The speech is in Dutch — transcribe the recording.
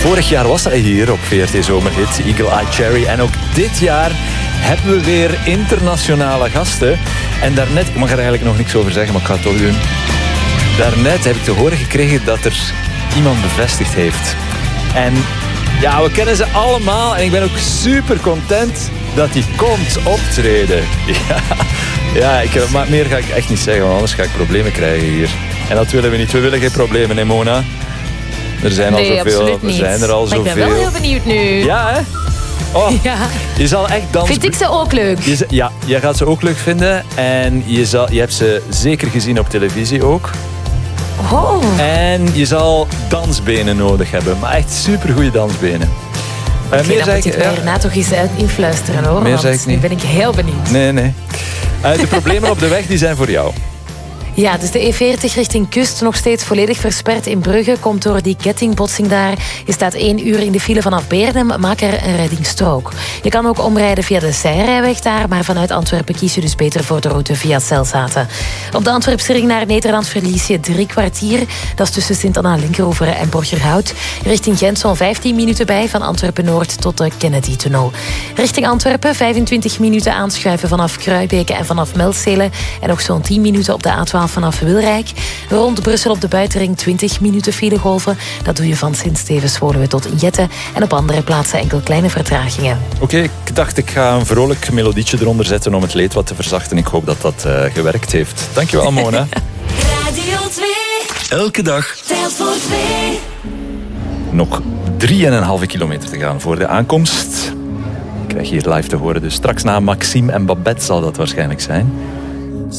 Vorig jaar was hij hier op VRT Zomerhit, Eagle Eye Cherry. En ook dit jaar hebben we weer internationale gasten. En daarnet, ik mag er eigenlijk nog niks over zeggen, maar ik ga het toch doen. Daarnet heb ik te horen gekregen dat er iemand bevestigd heeft. En ja, we kennen ze allemaal. En ik ben ook super content dat hij komt optreden. Ja, maar meer ga ik echt niet zeggen, want anders ga ik problemen krijgen hier. En dat willen we niet. We willen geen problemen, hè, Mona? Er zijn al zoveel. Er zijn er al zoveel. Ik ben wel heel benieuwd nu. Ja, hè? Oh, ja. Je zal echt dansen. Vind ik ze ook leuk? Ja, jij gaat ze ook leuk vinden. En je hebt ze zeker gezien op televisie ook. Oh. En je zal dansbenen nodig hebben. Maar echt supergoeie dansbenen. Dan moet ik mij erna toch eens influisteren, hoor. Meer zeg ik niet. Nu ben ik heel benieuwd. Nee. De problemen op de weg die zijn voor jou. Ja, dus de E40 richting Kust nog steeds volledig versperd in Brugge. Komt door die kettingbotsing daar. Je staat 1 uur in de file vanaf Beernem. Maak er een reddingsstrook. Je kan ook omrijden via de Zijrijweg daar. Maar vanuit Antwerpen kies je dus beter voor de route via Zelzaten. Op de Antwerpse ring naar Nederland verlies je 3 kwartier. Dat is tussen Sint-Anna-Linkeroever en Borgerhout. Richting Gent zo'n 15 minuten bij. Van Antwerpen-Noord tot de Kennedy-tunnel. Richting Antwerpen 25 minuten aanschuiven vanaf Kruibeke en vanaf Melzele. En nog zo'n 10 minuten op de A12 vanaf Wilrijk. Rond Brussel op de buitenring 20 minuten filegolven. Dat doe je van Sint-Stevens-Woluwe tot Jette. En op andere plaatsen enkel kleine vertragingen. Oké, ik dacht ik ga een vrolijk melodietje eronder zetten om het leed wat te verzachten. Ik hoop dat dat gewerkt heeft. Dankjewel, Mona. Radio 2. Elke dag. Telt voor 2. Nog 3,5 kilometer te gaan voor de aankomst. Ik krijg hier live te horen, dus straks na Maxime en Babette zal dat waarschijnlijk zijn.